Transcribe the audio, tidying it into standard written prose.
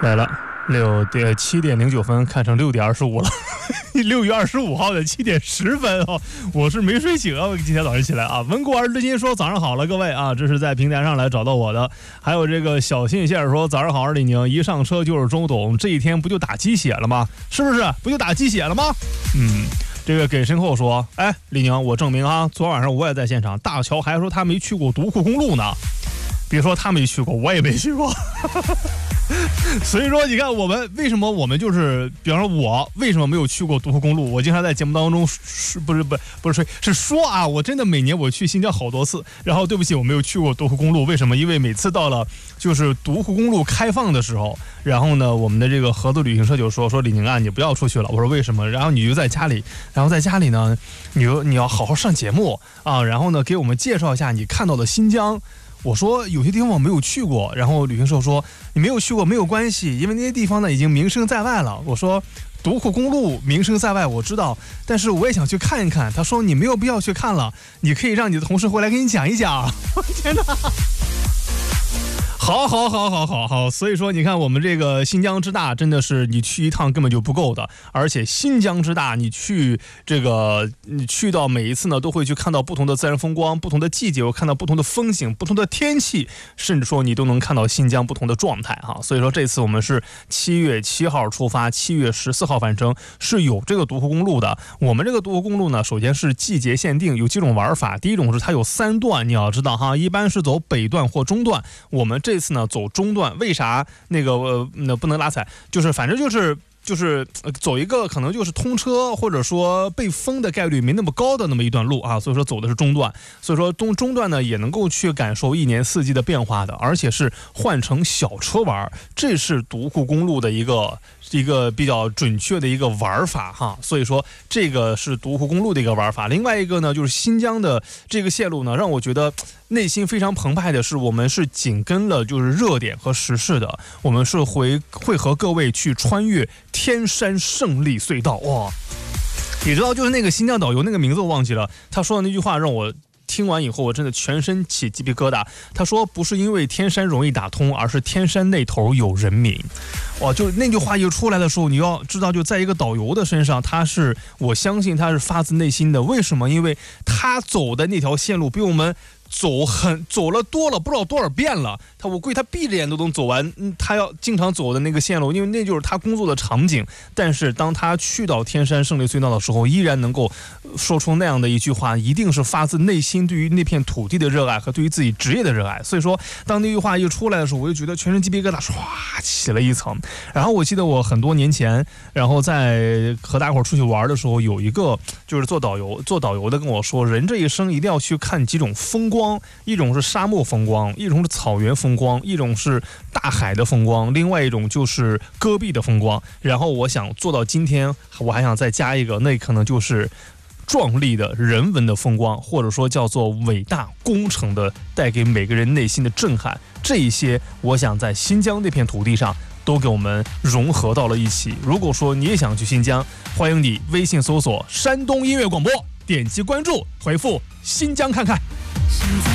来了，7:09看成6:25了，6月25号的7:10哦，我是没睡醒啊，今天早上起来啊。文故而知新说早上好了，各位啊，这是在平台上来找到我的。还有这个小信线说早上好，李宁，一上车就是周董，这一天不就打鸡血了吗？是不是？不就打鸡血了吗？这个给身后说，哎，李宁，我证明啊，昨晚上我也在现场，大乔还说他没去过独库公路呢。别说他没去过，我也没去过。所以说，你看我们为什么我们就是，比方说我为什么没有去过独库公路？我经常在节目当中不是说啊，我真的每年我去新疆好多次，然后对不起，我没有去过独库公路。为什么？因为每次到了就是独库公路开放的时候，然后呢，我们的这个合作旅行社就说李宁啊，你不要出去了。我说为什么？然后你就在家里，然后在家里呢，你要好好上节目啊，然后呢，给我们介绍一下你看到的新疆。我说有些地方我没有去过，然后旅行社说你没有去过没有关系，因为那些地方呢已经名声在外了。我说独库公路名声在外我知道，但是我也想去看一看。他说你没有必要去看了，你可以让你的同事回来给你讲一讲。天哪！好，所以说你看我们这个新疆之大真的是你去一趟根本就不够的，而且新疆之大你去到每一次呢都会去看到不同的自然风光，不同的季节我看到不同的风景，不同的天气，甚至说你都能看到新疆不同的状态哈。所以说这次我们是7月7号出发，7月14号返程，是有这个独库公路的。我们这个独库公路呢，首先是季节限定，有几种玩法。第一种是它有3段，你要知道哈，一般是走北段或中段，我们这次呢走中段。为啥不能拉踩？就是反正就是走一个可能就是通车或者说被封的概率没那么高的那么一段路啊，所以说走的是中段。所以说中段呢也能够去感受一年四季的变化的，而且是换成小车玩，这是独库公路的一个比较准确的一个玩法哈。所以说这个是独库公路的一个玩法。另外一个呢就是新疆的这个线路呢，让我觉得内心非常澎湃的是，我们是紧跟了就是热点和时事的，我们是会和各位去穿越天山胜利隧道。哇，你知道就是那个新疆导游那个名字我忘记了，他说的那句话让我听完以后我真的全身起鸡皮疙瘩。他说不是因为天山容易打通，而是天山那头有人民。哇，就那句话一出来的时候，你要知道就在一个导游的身上，我相信他是发自内心的。为什么？因为他走的那条线路比我们走了多了不知道多少遍了，我估计他闭着眼都能走完他要经常走的那个线路，因为那就是他工作的场景。但是当他去到天山胜利隧道的时候，依然能够说出那样的一句话，一定是发自内心对于那片土地的热爱和对于自己职业的热爱。所以说当那句话一出来的时候，我就觉得全身鸡皮疙瘩唰起了一层。然后我记得我很多年前，然后在和大伙儿出去玩的时候，有一个就是做导游的跟我说，人这一生一定要去看几种风光，一种是沙漠风光，一种是草原风光，一种是大海的风光，另外一种就是戈壁的风光。然后我想做到今天，我还想再加一个，那可能就是壮丽的人文的风光，或者说叫做伟大工程的带给每个人内心的震撼。这一些我想在新疆那片土地上都给我们融合到了一起。如果说你也想去新疆，欢迎你微信搜索山东音乐广播，点击关注，回复新疆看看。